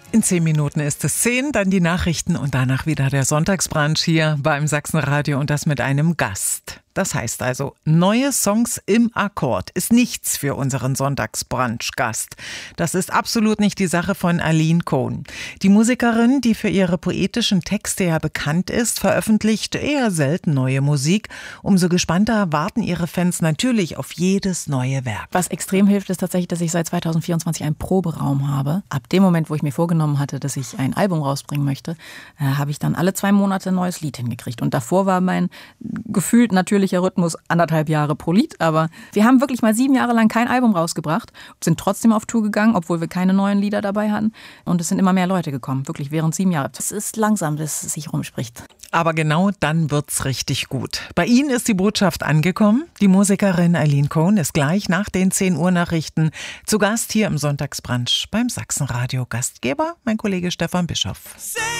In 10 Minuten ist es 10, dann die Nachrichten und danach wieder der Sonntagsbrunch hier beim Sachsenradio und das mit einem Gast. Das heißt also, neue Songs im Akkord ist nichts für unseren Sonntagsbrunch-Gast. Das ist absolut nicht die Sache von Aline Cohn. Die Musikerin, die für ihre poetischen Texte ja bekannt ist, veröffentlicht eher selten neue Musik. Umso gespannter warten ihre Fans natürlich auf jedes neue Werk. Was extrem hilft, ist tatsächlich, dass ich seit 2024 einen Proberaum habe. Ab dem Moment, wo ich mir vorgenommen hatte, dass ich ein Album rausbringen möchte, habe ich dann alle 2 Monate ein neues Lied hingekriegt. Und davor war mein gefühlt natürlicher Rhythmus 1,5 Jahre pro Lied. Aber wir haben wirklich mal 7 Jahre lang kein Album rausgebracht, sind trotzdem auf Tour gegangen, obwohl wir keine neuen Lieder dabei hatten. Und es sind immer mehr Leute gekommen, wirklich während 7 Jahren. Es ist langsam, dass es sich rumspricht. Aber genau dann wird's richtig gut. Bei Ihnen ist die Botschaft angekommen. Die Musikerin Aline Cohn ist gleich nach den 10 Uhr Nachrichten zu Gast hier im Sonntagsbrunch beim Sachsenradio. Gastgeber mein Kollege Stefan Bischoff.